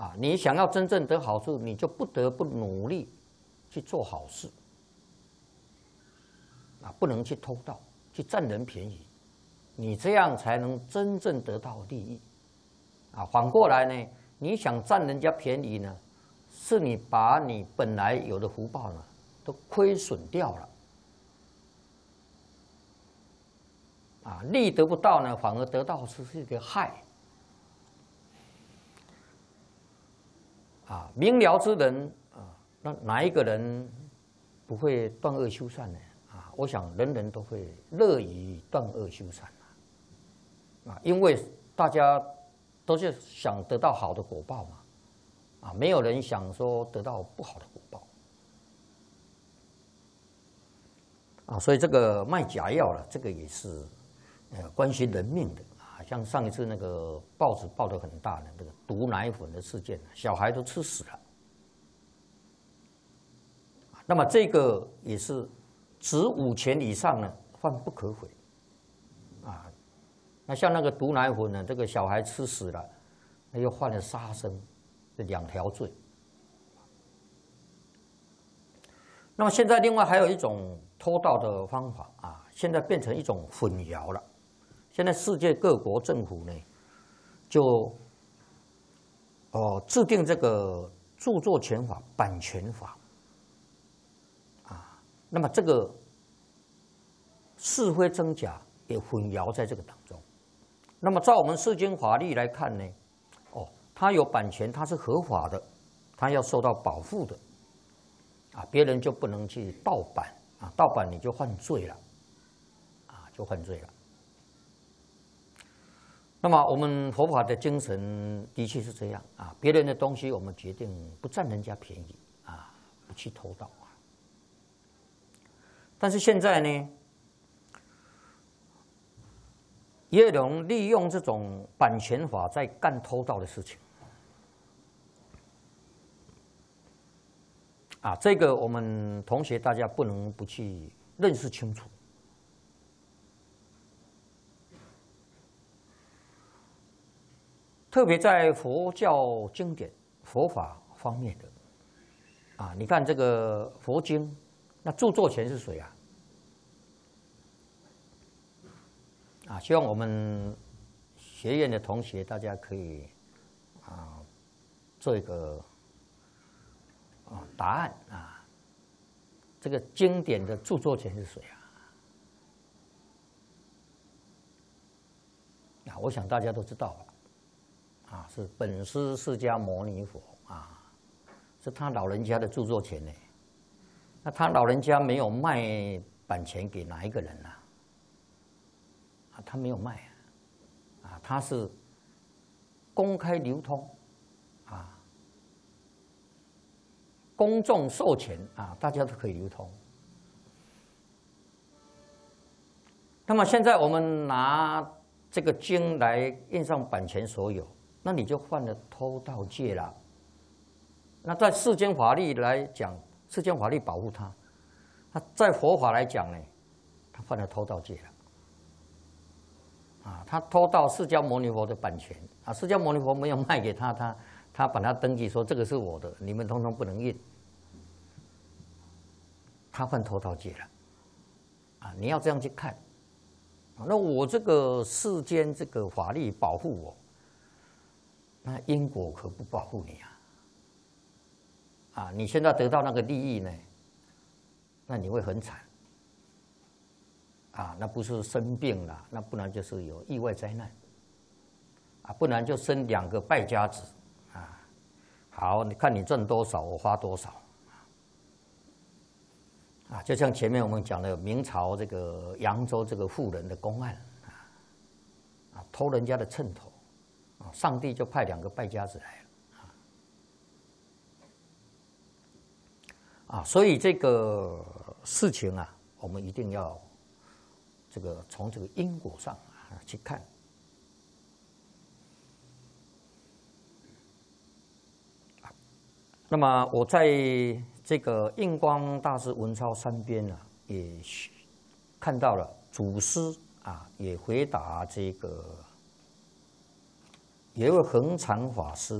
啊，你想要真正得好处，你就不得不努力去做好事，啊，不能去偷盗，去占人便宜，你这样才能真正得到利益，啊，反过来呢，你想占人家便宜呢，是你把你本来有的福报呢，都亏损掉了，啊，利得不到呢，反而得到是一个害。啊，明了之人啊，那哪一个人不会断恶修善呢？啊，我想人人都会乐于断恶修善啊，因为大家都是想得到好的果报嘛，啊，没有人想说得到不好的果报，啊，所以这个卖假药了，这个也是关系人命的。像上一次那个报纸报得很大的那个毒奶粉的事件，小孩都吃死了。那么这个也是执5钱以上呢，犯不可悔。啊，那像那个毒奶粉呢，这个小孩吃死了，那又犯了杀生，这2条罪。那么现在另外还有一种偷盗的方法啊，现在变成一种混淆了。现在世界各国政府呢，就制定这个著作权法、版权法，啊，那么这个是非真假也混淆在这个当中。那么照我们世间法律来看呢，它有版权，它是合法的，它要受到保护的，啊，别人就不能去盗版啊，盗版你就犯罪了，啊，就犯罪了。那么我们佛法的精神的确是这样啊，别人的东西我们决定不占人家便宜啊，不去偷盗啊。但是现在呢，也有人利用这种版权法在干偷盗的事情啊，这个我们同学大家不能不去认识清楚。特别在佛教经典、佛法方面的，啊，你看这个佛经，那著作权是谁啊？啊，希望我们学院的同学大家可以做一个答案啊。这个经典的著作权是谁啊？啊，我想大家都知道了。啊，是本师释迦牟尼佛啊，是他老人家的著作权呢。那他老人家没有卖版权给哪一个人啊？啊，他没有卖啊，他是公开流通啊，公众授权啊，大家都可以流通。那么现在我们拿这个经来印上版权所有。那你就犯了偷盗戒了。那在世间法律来讲，世间法律保护他；那在佛法来讲呢，他犯了偷盗戒了。啊，他偷盗释迦牟尼佛的版权啊，释迦牟尼佛没有卖给他，他把他登记说这个是我的，你们通通不能印。他犯偷盗戒了。啊，你要这样去看。那我这个世间这个法律保护我。那因果可不保护你啊！啊，你现在得到那个利益呢，那你会很惨啊！那不是生病了，那不然就是有意外灾难啊，不然就生2个败家子啊！好，你看你挣多少，我花多少啊！就像前面我们讲的明朝这个扬州这个妇人的公案啊，偷人家的秤头。上帝就派2个败家子来了啊！所以这个事情啊，我们一定要这个从这个因果上去看。那么我在这个印光大师文钞3编啊，也看到了祖师啊，也回答这个。有一位恒常法师